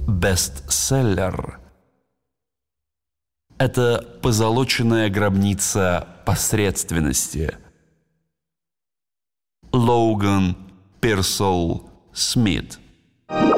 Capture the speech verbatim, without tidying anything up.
бестселлер – это позолоченная гробница посредственности. Логан Пирсол Смит.